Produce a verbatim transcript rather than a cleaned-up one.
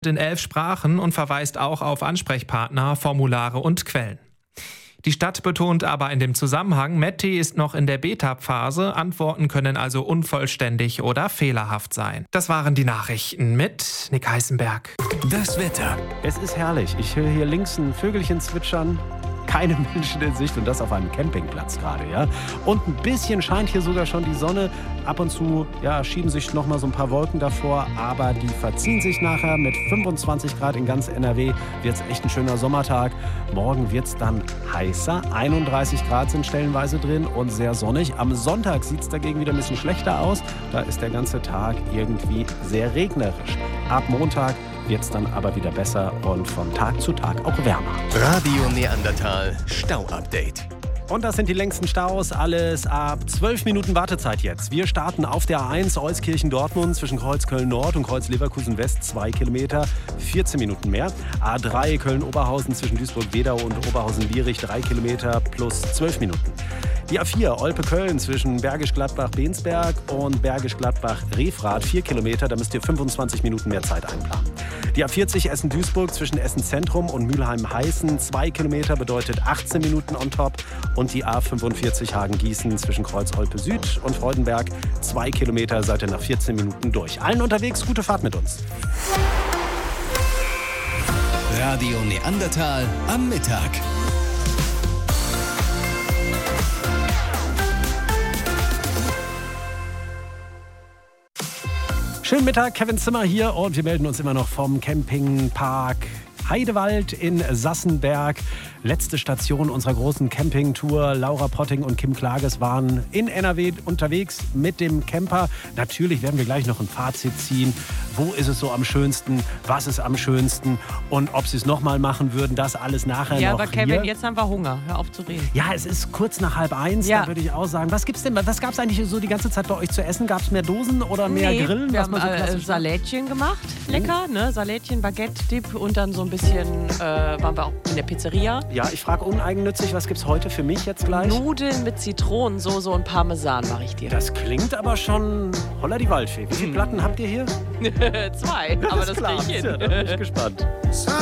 in elf Sprachen und verweist auch auf Ansprechpartner, Formulare und Quellen. Die Stadt betont aber in dem Zusammenhang, Meti ist noch in der Beta-Phase, Antworten können also unvollständig oder fehlerhaft sein. Das waren die Nachrichten mit Nick Heißenberg. Das Wetter. Es ist herrlich. Ich höre hier links ein Vögelchen zwitschern. Keine Menschen in Sicht und das auf einem Campingplatz gerade, ja. Und ein bisschen scheint hier sogar schon die Sonne. Ab und zu ja, schieben sich noch mal so ein paar Wolken davor, aber die verziehen sich nachher. Mit fünfundzwanzig Grad in ganz N R W wird es echt ein schöner Sommertag. Morgen wird es dann heißer. einunddreißig Grad sind stellenweise drin und sehr sonnig. Am Sonntag sieht es dagegen wieder ein bisschen schlechter aus. Da ist der ganze Tag irgendwie sehr regnerisch. Ab Montag wird es dann aber wieder besser und von Tag zu Tag auch wärmer. Radio Neandertal Stau-Update. Und das sind die längsten Staus, alles ab zwölf Minuten Wartezeit jetzt. Wir starten auf der A eins Euskirchen-Dortmund zwischen Kreuz Köln-Nord und Kreuz Leverkusen-West, zwei Kilometer, vierzehn Minuten mehr. A drei Köln-Oberhausen zwischen Duisburg-Wedau und Oberhausen-Lierich, drei Kilometer plus zwölf Minuten. Die A vier Olpe-Köln zwischen Bergisch Gladbach-Bensberg und Bergisch Gladbach-Refrath, vier Kilometer, da müsst ihr fünfundzwanzig Minuten mehr Zeit einplanen. Die A vierzig Essen-Duisburg zwischen Essen-Zentrum und Mülheim-Heißen, zwei Kilometer bedeutet achtzehn Minuten on top. Und die A fünfundvierzig Hagen-Gießen zwischen Kreuz-Olpe-Süd und Freudenberg, zwei Kilometer, seid ihr nach vierzehn Minuten durch. Allen unterwegs, gute Fahrt mit uns. Radio Neandertal am Mittag. Schönen Mittag, Kevin Zimmer hier und wir melden uns immer noch vom Campingpark Heidewald in Sassenberg. Letzte Station unserer großen Campingtour. Laura Potting und Kim Klages waren in N R W unterwegs mit dem Camper. Natürlich werden wir gleich noch ein Fazit ziehen. Wo ist es so am schönsten? Was ist am schönsten? Und ob sie es nochmal machen würden, das alles nachher ja, noch aber Kevin, hier. jetzt haben wir Hunger. Hör auf zu reden. Ja, es ist kurz nach halb eins, ja. Da würde ich auch sagen. Was gibt's denn? Was gab es eigentlich so die ganze Zeit bei euch zu essen? Gab es mehr Dosen oder mehr nee, Grillen? Wir was haben man so äh, klassisch Salätchen gemacht. Lecker, ne? Salätchen, Baguette-Dip und dann so ein bisschen äh, waren wir auch in der Pizzeria. Ja, ich frage uneigennützig, was gibt's heute für mich jetzt gleich? Nudeln mit Zitronensoße und Parmesan mache ich dir. Das klingt aber schon holla die Waldfee. Wie viele Platten habt ihr hier? Zwei, aber das kriege ich hin. Ja, da bin ich gespannt.